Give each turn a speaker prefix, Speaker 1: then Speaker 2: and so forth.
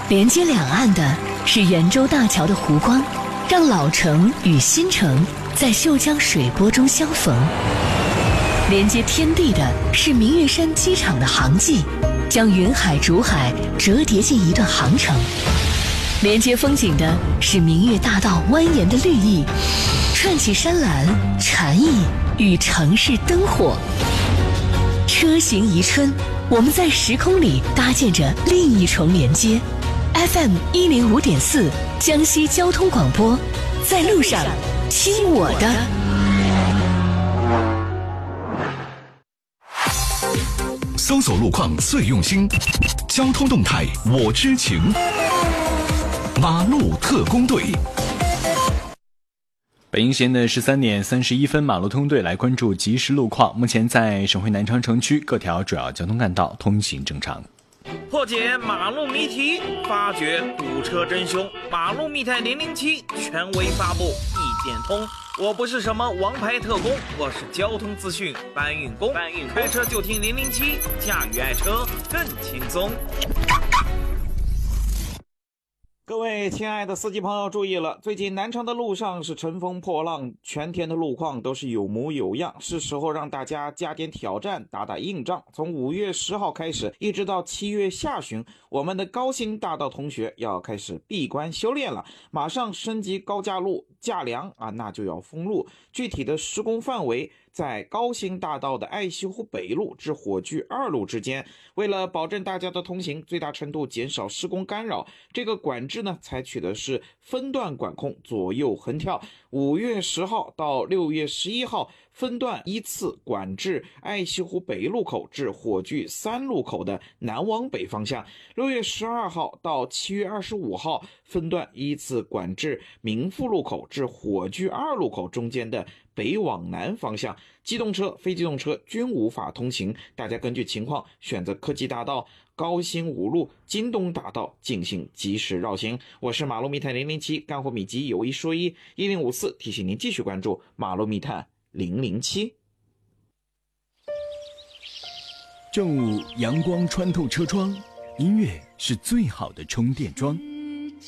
Speaker 1: 连接两岸的是圆洲大桥的湖光，让老城与新城在秀江水波中相逢。连接天地的是明月山机场的航迹，将云海竹海折叠进一段航程。连接风景的是明月大道蜿蜒的绿意，串起山岚、禅意与城市灯火。车行宜春，我们在时空里搭建着另一重连接。FM 105.4江西交通广播，在路上听我的。
Speaker 2: 搜索路况最用心，交通动态我知情。马路特工队。
Speaker 3: 北京时间的13点31分，马路通队来关注即时路况。目前在省会南昌城区各条主要交通干道通行正常。
Speaker 4: 破解马路谜题，发掘堵车真凶。马路密探007权威发布，一点通。我不是什么王牌特工，我是交通资讯搬运工。开车就听007，驾驭爱车更轻松。各位亲爱的司机朋友注意了，最近南昌的路上是乘风破浪，全天的路况都是有模有样，是时候让大家加点挑战，打打硬仗。从5月10号开始，一直到7月下旬，我们的高新大道同学要开始闭关修炼了，马上升级高架路架梁啊，那就要封路。具体的施工范围在高新大道的爱溪湖北路至火炬2路之间。为了保证大家的通行，最大程度减少施工干扰，这个管制呢采取的是分段管控，左右横跳。5月10号到6月11号分段依次管制爱溪湖北路口至火炬3路口的南往北方向。6月12号到7月25号分段依次管制民富路口至火炬2路口中间的北往南方向。机动车、非机动车均无法通行，大家根据情况选择科技大道、高新5路、京东大道进行及时绕行。我是马路密探007，干货秘籍有一说一，1054提醒您继续关注马路密探007。
Speaker 5: 正午阳光穿透车窗，音乐是最好的充电桩。